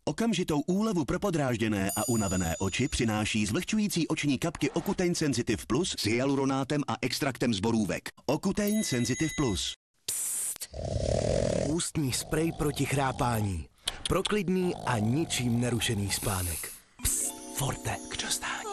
Okamžitou úlevu pro podrážděné a unavené oči přináší zvlhčující oční kapky Ocutein Sensitive Plus s hyaluronátem a extraktem z borůvek. Ocutein Sensitive Plus. Psst. Ústní sprej proti chrápání. Pro klidný a ničím nerušený spánek. Psst. Forte k dostání.